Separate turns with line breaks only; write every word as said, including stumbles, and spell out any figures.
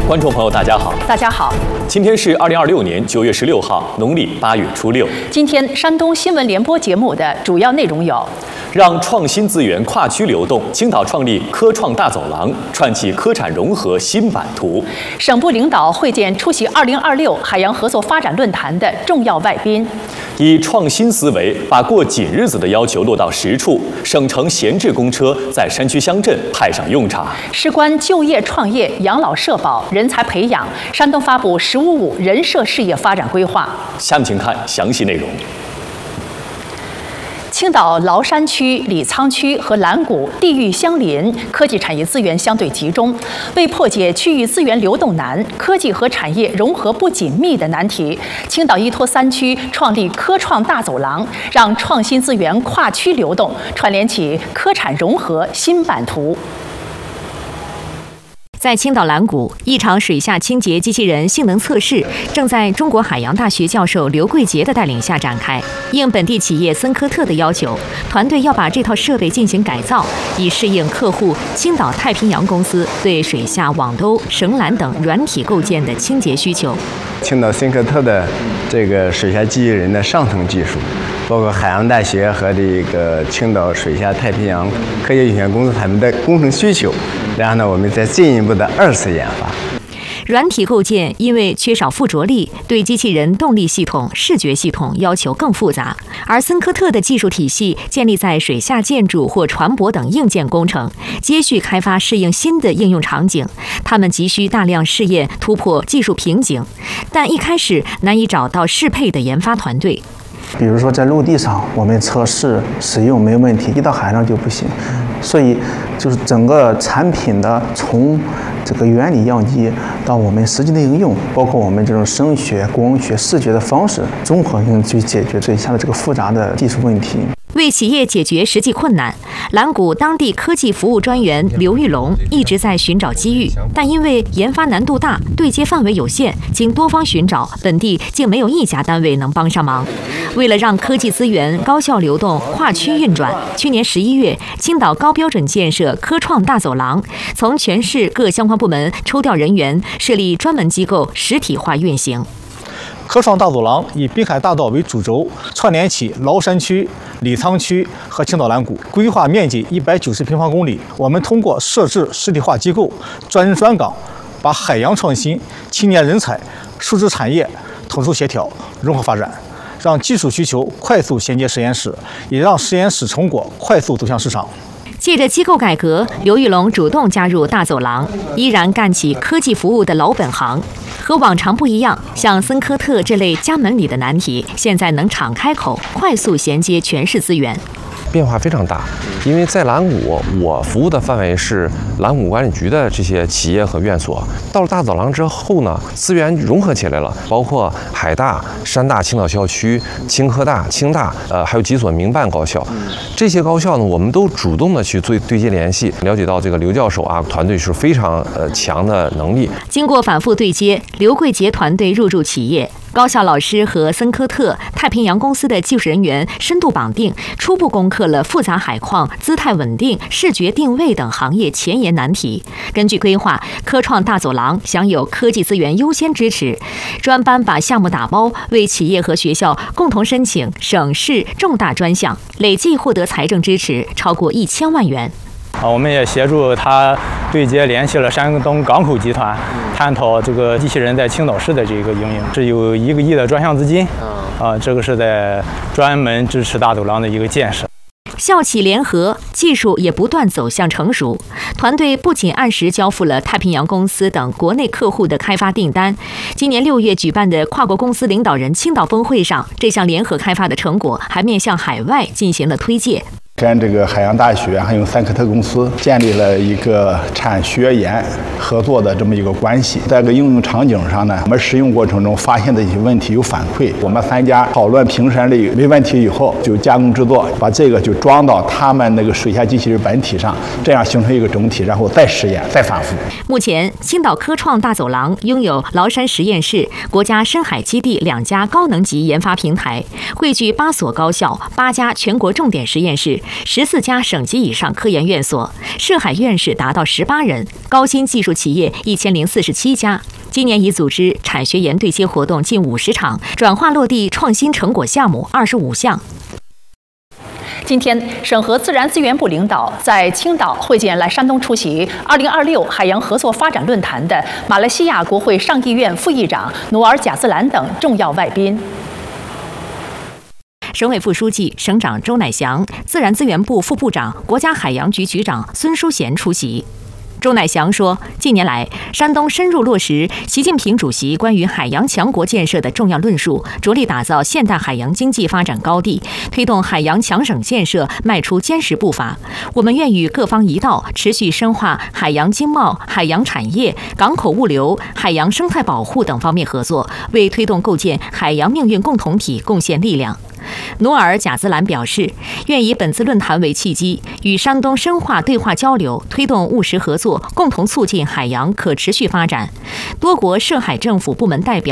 观众朋友，大家好，
大家好，
今天是二零二六年九月十六号，农历八月初六。
今天山东新闻联播节目的主要内容有：
让创新资源跨区流动，青岛创立科创大走廊，串起科产融合新版图；
省部领导会见出席二零二六海洋合作发展论坛的重要外宾。
以创新思维把过紧日子的要求落到实处，省城闲置公车在山区乡镇派上用场。
事关就业创业、养老社保、人才培养，山东发布“十五五”人社事业发展规划。
下面请看详细内容。
青岛崂山区、李沧区和蓝谷地域相邻，科技产业资源相对集中。为破解区域资源流动难、科技和产业融合不紧密的难题，青岛依托三区创立科创大走廊，让创新资源跨区流动，串联起科产融合新版图。
在青岛蓝谷，一场水下清洁机器人性能测试正在中国海洋大学教授刘桂杰的带领下展开。应本地企业森科特的要求，团队要把这套设备进行改造，以适应客户青岛太平洋公司对水下网兜、绳缆等软体构建的清洁需求。
青岛森科特的这个水下机器人的上层技术，包括海洋大学和这个青岛水下太平洋科技有限公司他们的工程需求，然后呢，我们再进一步的二次研发。
软体构建因为缺少附着力，对机器人动力系统、视觉系统要求更复杂。而森科特的技术体系建立在水下建筑或船舶等硬件工程，接续开发适应新的应用场景。他们急需大量试验，突破技术瓶颈，但一开始难以找到适配的研发团队。
比如说在陆地上我们测试使用没问题，一到海上就不行，所以就是整个产品的从这个原理样机到我们实际的应用，包括我们这种声学、光学、视觉的方式，综合性去解决水下的这个复杂的技术问题。
为企业解决实际困难，蓝谷当地科技服务专员刘玉龙一直在寻找机遇，但因为研发难度大，对接范围有限，经多方寻找，本地竟没有一家单位能帮上忙。为了让科技资源高效流动、跨区运转，去年十一月，青岛高标准建设科创大走廊，从全市各相关部门抽调人员，设立专门机构，实体化运行。
科创大走廊以滨海大道为主轴，串联起崂山区、李沧区和青岛蓝谷，规划面积一百九十平方公里。我们通过设置实体化机构、专人专岗，把海洋创新、青年人才、数字产业统筹协调、融合发展，让技术需求快速衔接实验室，也让实验室成果快速走向市场。
借着机构改革，刘玉龙主动加入大走廊，依然干起科技服务的老本行。和往常不一样，像森科特这类家门里的难题，现在能敞开口，快速衔接全市资源。
变化非常大，因为在蓝谷，我服务的范围是蓝谷管理局的这些企业和院所。到了大走廊之后呢，资源融合起来了，包括海大、山大青岛校区、青科大、青大，呃，还有几所民办高校。这些高校呢，我们都主动的去做对接联系，了解到这个刘教授啊，团队是非常呃强的能力。
经过反复对接，刘桂杰团队入驻企业。高校老师和森科特、太平洋公司的技术人员深度绑定，初步攻克了复杂海况、姿态稳定、视觉定位等行业前沿难题。根据规划，科创大走廊享有科技资源优先支持，专班把项目打包，为企业和学校共同申请省市重大专项，累计获得财政支持超过一千万元。
啊，我们也协助他对接联系了山东港口集团，探讨这个机器人在青岛市的这个应用，是有一个亿的专项资金，啊，这个是在专门支持大走廊的一个建设。
校企联合，技术也不断走向成熟。团队不仅按时交付了太平洋公司等国内客户的开发订单，今年六月举办的跨国公司领导人青岛峰会上，这项联合开发的成果还面向海外进行了推介。
跟这个海洋大学还有森科特公司建立了一个产学研合作的这么一个关系。在这个应用场景上呢，我们使用过程中发现的一些问题有反馈，我们三家讨论评审里没问题以后，就加工制作，把这个就装到他们那个水下机器人本体上，这样形成一个整体，然后再实验再反复。
目前，青岛科创大走廊拥有崂山实验室、国家深海基地两家高能级研发平台，汇聚八所高校、八家全国重点实验室。 十四家省级以上科研院所，涉海院士达到十八人，高新技术企业一千零四十七家。今年已组织产学研对接活动近五十场，转化落地创新成果项目二十五项。
今天，省和自然资源部领导在青岛会见来山东出席二零二六海洋合作发展论坛的马来西亚国会上议院副议长努尔贾兹兰等重要外宾。
省委副书记、省长周乃祥、自然资源部副部长、国家海洋局局长孙淑贤出席。周乃祥说，近年来，山东深入落实习近平主席关于海洋强国建设的重要论述，着力打造现代海洋经济发展高地，推动海洋强省建设迈出坚实步伐。我们愿与各方一道，持续深化海洋经贸、海洋产业、港口物流、海洋生态保护等方面合作，为推动构建海洋命运共同体贡献力量。努尔贾兹兰表示，愿以本次论坛为契机，与山东深化对话交流，推动务实合作，共同促进海洋可持续发展。多国涉海政府部门代表